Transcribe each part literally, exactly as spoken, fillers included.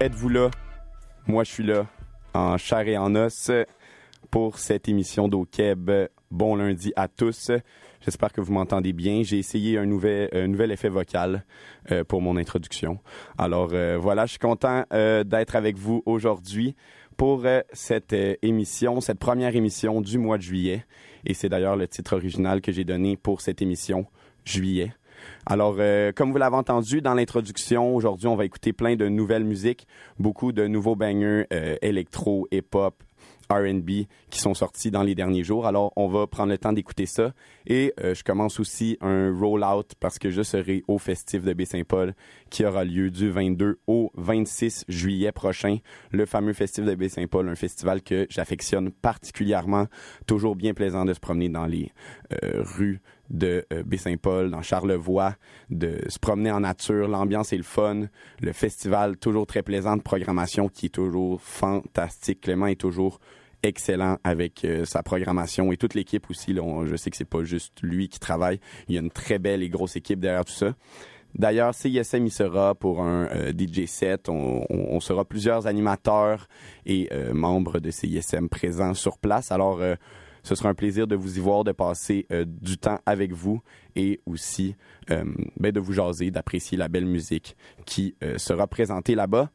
Êtes-vous là? Moi, je suis là, en chair et en os, pour cette émission d'O-Keb. Bon lundi à tous. J'espère que vous m'entendez bien. J'ai essayé un nouvel, un nouvel effet vocal euh, pour mon introduction. Alors euh, voilà, je suis content euh, d'être avec vous aujourd'hui pour euh, cette euh, émission, cette première émission du mois de juillet. Et c'est d'ailleurs le titre original que j'ai donné pour cette émission, Juillet. Alors, euh, comme vous l'avez entendu dans l'introduction, aujourd'hui, on va écouter plein de nouvelles musiques, beaucoup de nouveaux bangers euh, électro, hip-hop, R and B qui sont sortis dans les derniers jours. Alors, on va prendre le temps d'écouter ça. Et euh, je commence aussi un roll-out parce que je serai au Festif de Baie-Saint-Paul qui aura lieu du vingt-deux au vingt-six juillet prochain. Le fameux Festif de Baie-Saint-Paul, un festival que j'affectionne particulièrement. Toujours bien plaisant de se promener dans les euh, rues de euh, Baie-Saint-Paul, dans Charlevoix, de se promener en nature. L'ambiance est le fun. Le festival, toujours très plaisant, de programmation qui est toujours fantastique. Clément est toujours excellent avec euh, sa programmation et toute l'équipe aussi. Là, on, je sais que c'est pas juste lui qui travaille. Il y a une très belle et grosse équipe derrière tout ça. D'ailleurs, C I S M y sera pour un euh, D J set. On, on, on sera plusieurs animateurs et euh, membres de C I S M présents sur place. Alors, euh, ce sera un plaisir de vous y voir, de passer euh, du temps avec vous et aussi euh, ben, de vous jaser, d'apprécier la belle musique qui euh, sera présentée là-bas.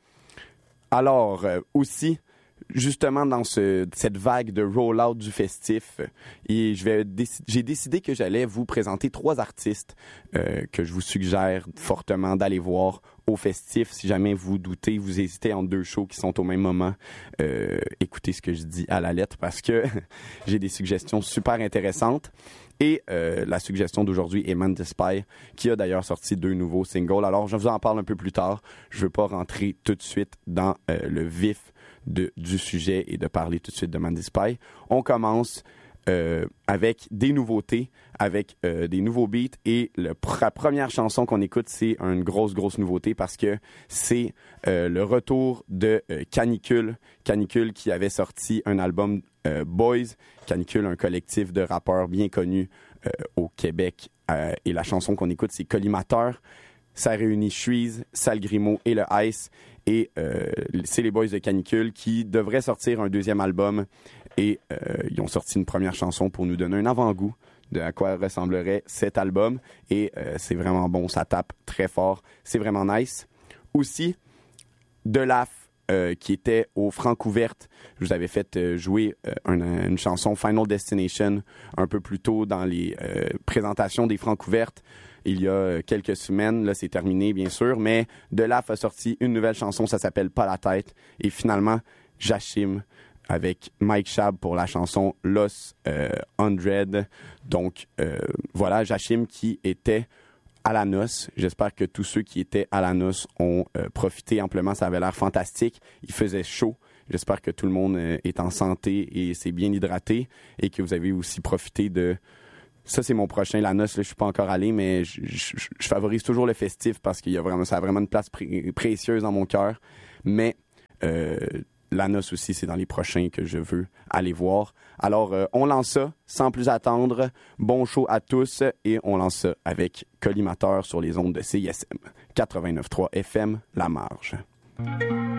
Alors, euh, aussi, justement dans ce, cette vague de roll-out du festif, et je vais déc- j'ai décidé que j'allais vous présenter trois artistes euh, que je vous suggère fortement d'aller voir au festif. Si jamais vous doutez, vous hésitez entre deux shows qui sont au même moment, euh, écoutez ce que je dis à la lettre parce que j'ai des suggestions super intéressantes. Et euh, la suggestion d'aujourd'hui est Man the Spy, qui a d'ailleurs sorti deux nouveaux singles. Alors, je vous en parle un peu plus tard. Je veux pas rentrer tout de suite dans euh, le vif de, du sujet et de parler tout de suite de Man the Spy. On commence euh, avec des nouveautés, avec euh, des nouveaux beats. Et le, la première chanson qu'on écoute, c'est une grosse, grosse nouveauté parce que c'est euh, le retour de euh, Canicule. Canicule qui avait sorti un album euh, Boys. Canicule, un collectif de rappeurs bien connus euh, au Québec. Euh, et la chanson qu'on écoute, c'est Collimateur. Ça réunit Shreeze, Sal Grimaud et le Ice. Et euh, c'est les Boys de Canicule qui devraient sortir un deuxième album. Et euh, ils ont sorti une première chanson pour nous donner un avant-goût de à quoi ressemblerait cet album. Et euh, c'est vraiment bon, ça tape très fort. C'est vraiment nice. Aussi, Delaf, Euh, qui était au Francouverte. Je vous avais fait euh, jouer euh, un, une chanson Final Destination un peu plus tôt dans les euh, présentations des Francouvertes il y a euh, quelques semaines. Là, c'est terminé, bien sûr, mais Delaf a sorti une nouvelle chanson, ça s'appelle Pas la tête. Et finalement, Jachim avec Mike Chab pour la chanson Los euh, Hundred. Donc, euh, voilà, Jachim qui était à la noce. J'espère que tous ceux qui étaient à la noce ont euh, profité amplement. Ça avait l'air fantastique. Il faisait chaud. J'espère que tout le monde euh, est en santé et s'est bien hydraté et que vous avez aussi profité de... Ça, c'est mon prochain, la noce. Là, je suis pas encore allé, mais je, je, je favorise toujours le festif parce qu'il y a vraiment, ça a vraiment une place pré- précieuse dans mon cœur. Mais euh, la noce aussi, c'est dans les prochains que je veux aller voir. Alors, euh, on lance ça sans plus attendre. Bon show à tous et on lance ça avec Collimateur sur les ondes de C I S M quatre-vingt-neuf point trois F M, La Marge.